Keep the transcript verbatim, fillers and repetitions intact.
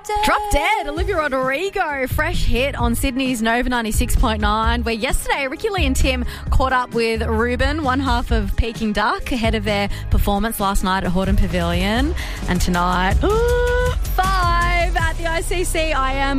Drop Dead, Olivia Rodrigo, fresh hit on Sydney's Nova ninety-six point nine, where yesterday Ricky Lee and Tim caught up with Ruben, one half of Peking Duck, ahead of their performance last night at Horton Pavilion. And tonight, ooh, five at the I C C, I am